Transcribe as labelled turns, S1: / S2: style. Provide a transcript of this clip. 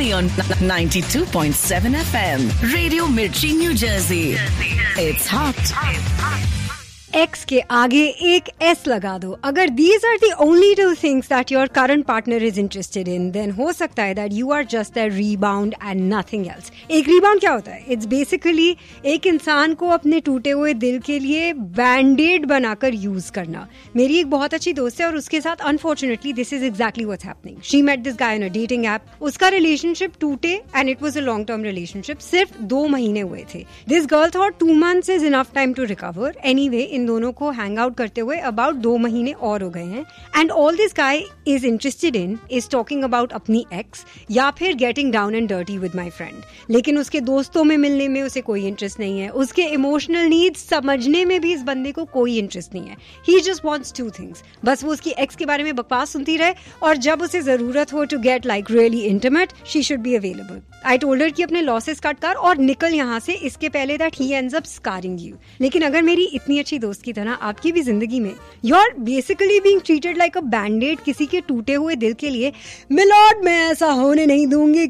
S1: only on 92.7 FM. Radio Mirchi, New Jersey. It's hot.
S2: X के आगे एक S लगा दो. अगर these are the only two things that your current partner is interested in, then हो सकता है that you are just a rebound and nothing else. एक rebound क्या होता है? It's basically एक इंसान को अपने टूटे हुए दिल के लिए बैंडेड बनाकर यूज करना. मेरी एक बहुत अच्छी दोस्त है और उसके साथ unfortunately this is exactly what's happening. She met this guy on a dating app. उसका रिलेशनशिप टूटे and it was a long term relationship. सिर्फ 2 महीने हुए थे. This girl thought 2 months is enough time to recover. Anyway, इन दोनों को hang out करते हुए अबाउट 2 महीने और हो गए हैं. And all this guy is interested in is talking about अपनी एक्स या फिर getting down and dirty with my friend. लेकिन उसके दोस्तों में मिलने में उसे कोई इंटरेस्ट नहीं है. उसके इमोशनल नीड्स समझने में भी इस बंदे को कोई इंटरेस्ट नहीं है. ही जस्ट वांट्स 2 थिंग्स. बस वो उसकी एक्स के बारे में बकवास सुनती रहे और जब उसे जरूरत हो to get like really intimate she should be available. I told her कि अपने लॉसेस कट कर और निकल यहाँ से इसके पहले that he ends up scarring you. लेकिन अगर मेरी इतनी अच्छी दोस्त की तरह आपकी भी जिंदगी में you are basically being treated like अ बैंडेड किसी के टूटे हुए दिल के लिए, मिलॉर्ड मैं ऐसा होने नहीं दूंगी